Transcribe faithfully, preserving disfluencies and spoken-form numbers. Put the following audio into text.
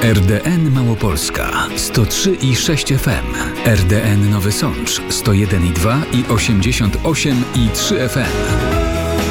R D N Małopolska sto trzy i sześć F M, R D N Nowy Sącz sto jeden i dwa i osiemdziesiąt osiem i trzy F M.